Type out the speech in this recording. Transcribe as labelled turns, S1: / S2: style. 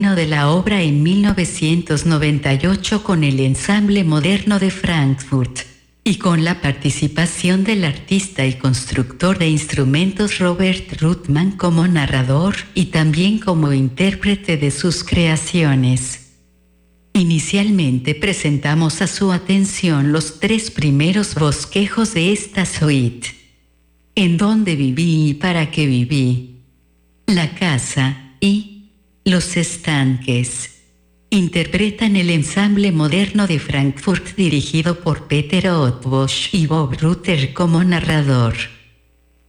S1: de la obra en 1998 con el Ensamble Moderno de Frankfurt, y con la participación del artista y constructor de instrumentos Robert Ruttmann como narrador y también como intérprete de sus creaciones. Inicialmente presentamos a su atención los 3 primeros bosquejos de esta suite: En dónde viví y para qué viví, La casa y Los estanques. Interpretan el Ensamble Moderno de Frankfurt dirigido por Peter Ottbosch y Bob Rutter como narrador.